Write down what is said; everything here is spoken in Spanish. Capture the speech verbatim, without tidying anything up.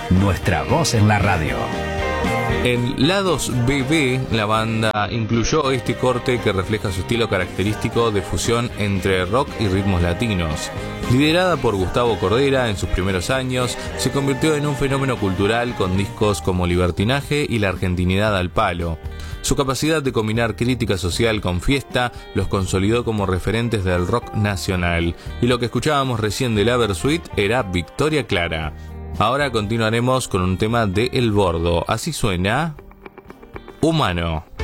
nuestra voz en la radio. En Lados B B, la banda incluyó este corte que refleja su estilo característico de fusión entre rock y ritmos latinos. Liderada por Gustavo Cordera en sus primeros años, se convirtió en un fenómeno cultural con discos como Libertinaje y La Argentinidad al Palo. Su capacidad de combinar crítica social con fiesta los consolidó como referentes del rock nacional. Y lo que escuchábamos recién de La Versuit era Victoria Clara. Ahora continuaremos con un tema de El Bordo. Así suena Humano.